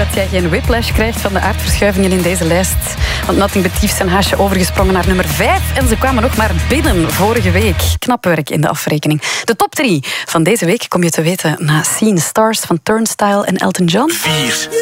dat jij geen whiplash krijgt van de aardverschuivingen in deze lijst. Want Nothing But Thieves zijn haasje overgesprongen naar nummer 5 en ze kwamen nog maar binnen vorige week. Knap werk in de afrekening. De top 3 van deze week kom je te weten na Seeing Stars van Turnstile en Elton John. 4.